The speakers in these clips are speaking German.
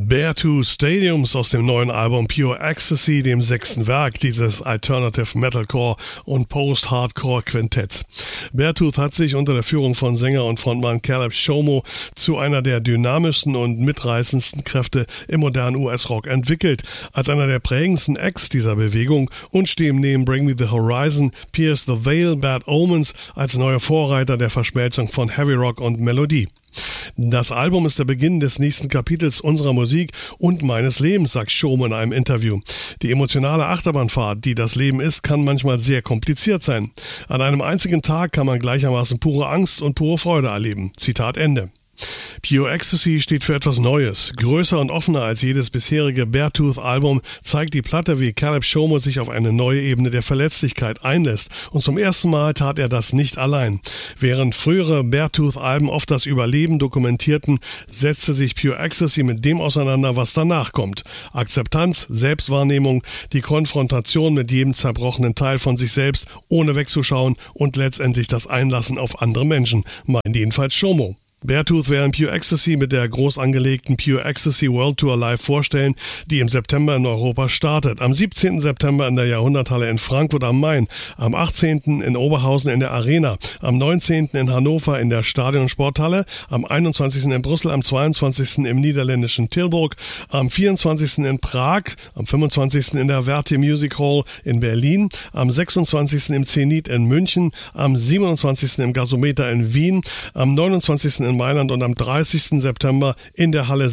Beartooth Stadiums aus dem neuen Album Pure Ecstasy, dem 6. Werk dieses Alternative Metalcore und Post-Hardcore Quintetts. Beartooth hat sich unter der Führung von Sänger und Frontmann Caleb Shomo zu einer der dynamischsten und mitreißendsten Kräfte im modernen US-Rock entwickelt. Als einer der prägendsten Acts dieser Bewegung und stehen neben Bring Me the Horizon, Pierce the Veil, Bad Omens als neue Vorreiter der Verschmelzung von Heavy Rock und Melodie. Das Album ist der Beginn des nächsten Kapitels unserer Musik und meines Lebens, sagt Shomo in einem Interview. Die emotionale Achterbahnfahrt, die das Leben ist, kann manchmal sehr kompliziert sein. An einem einzigen Tag kann man gleichermaßen pure Angst und pure Freude erleben. Zitat Ende. Pure Ecstasy steht für etwas Neues. Größer und offener als jedes bisherige Beartooth-Album zeigt die Platte, wie Caleb Shomo sich auf eine neue Ebene der Verletzlichkeit einlässt. Und zum ersten Mal tat er das nicht allein. Während frühere Beartooth-Alben oft das Überleben dokumentierten, setzte sich Pure Ecstasy mit dem auseinander, was danach kommt. Akzeptanz, Selbstwahrnehmung, die Konfrontation mit jedem zerbrochenen Teil von sich selbst, ohne wegzuschauen und letztendlich das Einlassen auf andere Menschen, meint jedenfalls Shomo. Beartooth werden Pure Ecstasy mit der groß angelegten Pure Ecstasy World Tour live vorstellen, die im September in Europa startet. Am 17. September in der Jahrhunderthalle in Frankfurt am Main, am 18. in Oberhausen in der Arena, am 19. in Hannover in der Stadion- und Sporthalle, am 21. in Brüssel, am 22. im niederländischen Tilburg, am 24. in Prag, am 25. in der Verti Music Hall in Berlin, am 26. im Zenit in München, am 27. im Gasometer in Wien, am 29. in Mailand und am 30. September in der Halle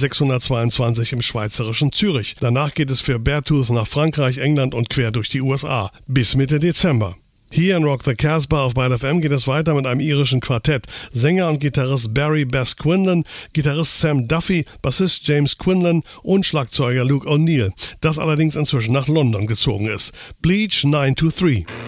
622 im schweizerischen Zürich. Danach geht es für Beartooth nach Frankreich, England und quer durch die USA bis Mitte Dezember. Hier in Rock the Casbah auf Byte FM geht es weiter mit einem irischen Quartett. Sänger und Gitarrist Barry Bass Quinlan, Gitarrist Sam Duffy, Bassist James Quinlan und Schlagzeuger Luke O'Neill, das allerdings inzwischen nach London gezogen ist. Bleach 923.